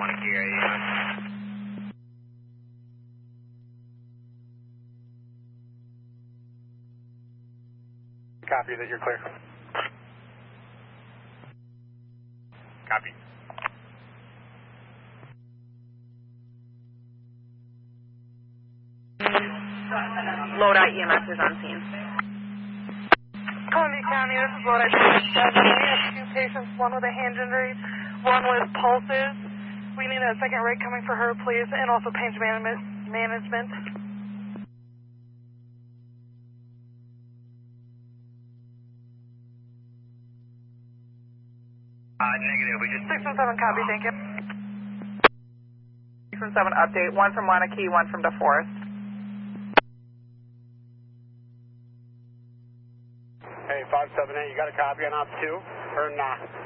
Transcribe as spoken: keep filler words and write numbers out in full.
Wanakee area. Copy that you're clear. Copy. Lodi E M S is on scene. Columbia County, this is Lodi seven. We have two patients, one with a hand injury, one with pulses. We need a second rig coming for her, please, and also pain management. management. Uh, negative. We just... six one seven, copy, thank you. six one seven update, one from Wanakee, one from DeForest. Hey, five seven eight, you got a copy on op two? Or not?